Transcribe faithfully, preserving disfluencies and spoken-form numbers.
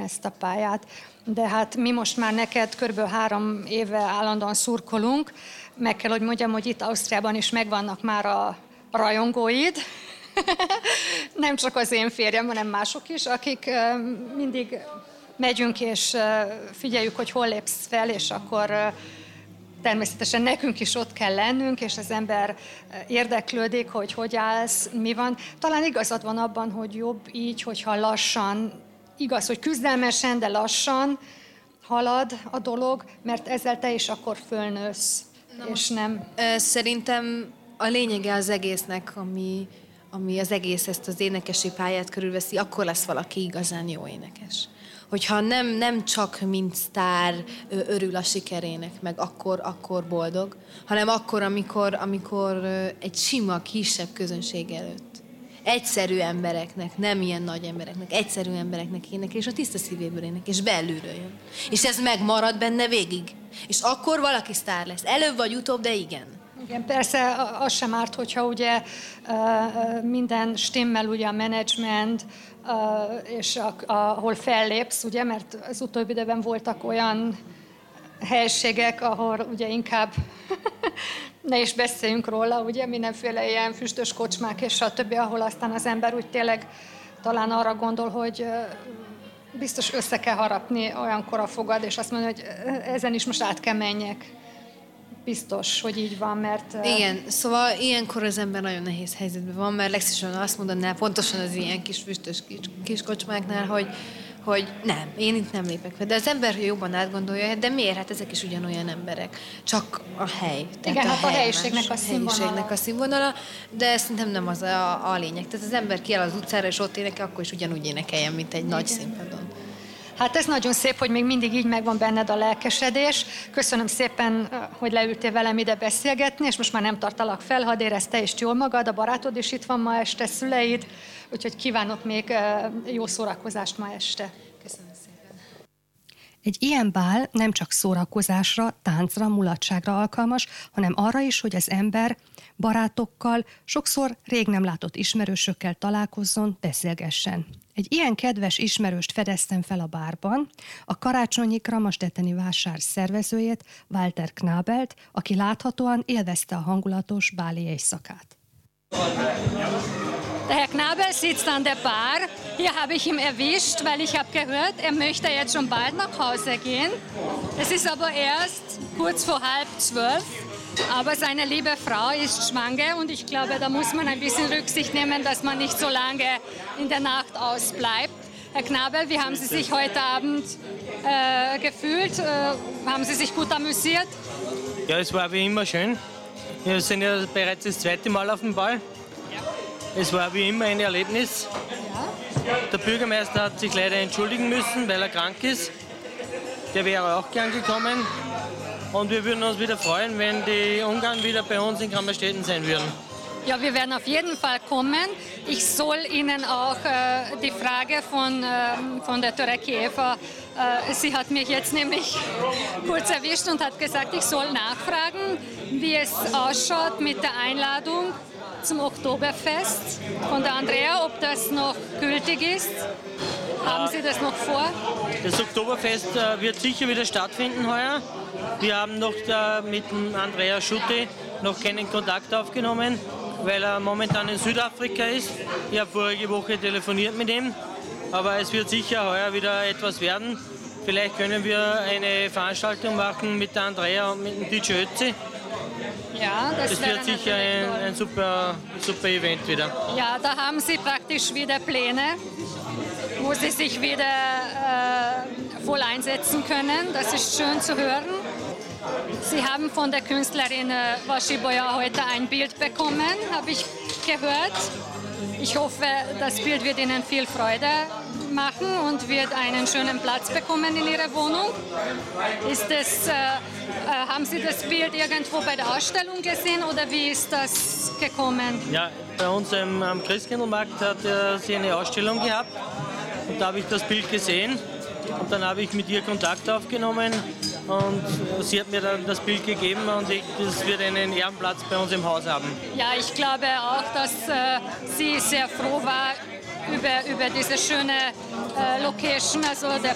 ezt a pályát. De hát mi most már neked körülbelül három éve állandóan szurkolunk. Meg kell, hogy mondjam, hogy itt Ausztriában is megvannak már a rajongóid. Nem csak az én férjem, hanem mások is, akik mindig megyünk és figyeljük, hogy hol lépsz fel, és akkor természetesen nekünk is ott kell lennünk, és az ember érdeklődik, hogy hogy állsz, mi van. Talán igazad van abban, hogy jobb így, hogyha lassan, igaz, hogy küzdelmesen, de lassan halad a dolog, mert ezzel te is akkor fölnősz, Na és most, nem... Szerintem a lényege az egésznek, ami, ami az egész ezt az énekesi pályát körülveszi, akkor lesz valaki igazán jó énekes. Hogyha nem, nem csak mint sztár örül a sikerének, meg akkor, akkor boldog, hanem akkor, amikor, amikor egy sima, kisebb közönség előtt, egyszerű embereknek, nem ilyen nagy embereknek, egyszerű embereknek énekel, és a tiszta szívéből énekel, és belülről jön. És ez megmarad benne végig. És akkor valaki sztár lesz. Előbb vagy utóbb, de igen. Igen, persze az sem árt, hogyha ugye minden stimmel, ugye a menedzsment, és ahol fellépsz, ugye, mert az utóbbi időben voltak olyan helységek, ahol ugye inkább ne is beszéljünk róla, ugye, mindenféle ilyen füstös kocsmák és a többi, ahol aztán az ember úgy tényleg talán arra gondol, hogy biztos össze kell harapni olyankor a fogad, és azt mondja, hogy ezen is most át kell menjek. Biztos, hogy így van, mert... Igen, szóval ilyenkor az ember nagyon nehéz helyzetben van, mert legszívesebben azt mondaná, pontosan az ilyen kis füstös kis, kis kocsmáknál, hogy, hogy nem, én itt nem lépek fel. De az ember jobban átgondolja, de miért? Hát ezek is ugyanolyan emberek. Csak a hely. Igen, a, hát a helyiségnek más, a színvonala. helyiségnek a színvonala, de szerintem nem az a, a lényeg. Tehát az ember kiáll az utcára, és ott énekel, akkor is ugyanúgy énekeljen, mint egy Igen. nagy színpadon. Hát ez nagyon szép, hogy még mindig így megvan benned a lelkesedés. Köszönöm szépen, hogy leültél velem ide beszélgetni, és most már nem tartalak fel, hadd érezd te is jól magad, a barátod is itt van ma este, szüleid, úgyhogy kívánok még jó szórakozást ma este. Köszönöm szépen. Egy ilyen bál nem csak szórakozásra, táncra, mulatságra alkalmas, hanem arra is, hogy az ember barátokkal, sokszor rég nem látott ismerősökkel találkozzon, beszélgessen. Egy ilyen kedves ismerőst fedeztem fel a bárban, a karácsonyi Kramasdetteni vásár szervezőjét, Walter Knabelt, aki láthatóan élvezte a hangulatos báli éjszakát. Der Herr Knabel sitzt an der Bar. Hier habe ich ihn erwischt, weil ich habe gehört, er möchte jetzt schon bald nach Hause gehen. Es ist aber erst kurz vor halb zwölf. Aber seine liebe Frau ist schwanger und ich glaube, da muss man ein bisschen Rücksicht nehmen, dass man nicht so lange in der Nacht ausbleibt. Herr Knabel, wie haben Sie sich heute Abend äh, gefühlt? Äh, haben Sie sich gut amüsiert? Ja, es war wie immer schön. Wir sind ja bereits das zweite Mal auf dem Ball. Ja. Es war wie immer ein Erlebnis. Ja. Der Bürgermeister hat sich leider entschuldigen müssen, weil er krank ist. Der wäre auch gern gekommen. Und wir würden uns wieder freuen, wenn die Ungarn wieder bei uns in Kammerstetten sein würden. Ja, wir werden auf jeden Fall kommen. Ich soll Ihnen auch äh, die Frage von, äh, von der Töreki Eva, äh, sie hat mich jetzt nämlich kurz erwischt und hat gesagt, ich soll nachfragen, wie es ausschaut mit der Einladung zum Oktoberfest von der Andrea, ob das noch gültig ist. Haben Sie das noch vor? Das Oktoberfest äh, wird sicher wieder stattfinden heuer. Wir haben noch äh, mit dem Andrea Schutte noch keinen Kontakt aufgenommen, weil er momentan in Südafrika ist. Ich habe vorige Woche telefoniert mit ihm, aber es wird sicher heuer wieder etwas werden. Vielleicht können wir eine Veranstaltung machen mit der Andrea und mit dem D J Ötzi. Ja, das, das wird sicher ein, ein super, super Event wieder. Ja, da haben Sie praktisch wieder Pläne, wo Sie sich wieder äh, voll einsetzen können. Das ist schön zu hören. Sie haben von der Künstlerin Washiboya heute ein Bild bekommen, habe ich gehört. Ich hoffe, das Bild wird Ihnen viel Freude machen und wird einen schönen Platz bekommen in Ihrer Wohnung. Ist es, äh, äh, haben Sie das Bild irgendwo bei der Ausstellung gesehen oder wie ist das gekommen? Ja, bei uns am, am Christkindlmarkt hat äh, sie eine Ausstellung gehabt und da habe ich das Bild gesehen und dann habe ich mit ihr Kontakt aufgenommen und sie hat mir dann das Bild gegeben und ich, das wird einen Ehrenplatz bei uns im Haus haben. Ja, ich glaube auch, dass äh, sie sehr froh war über, über diese schöne äh, Location, also der